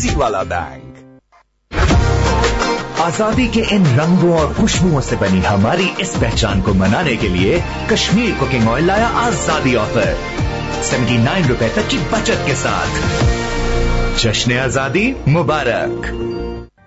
Easy वाला bank. आजादी के इन रंगों और खुशबुओं से बनी हमारी इस पहचान को मनाने के लिए कश्मीर कुकिंग ऑयल लाया आजादी ऑफर 79 रुपए तक की बचत के साथ। जश्न आजादी मुबारक।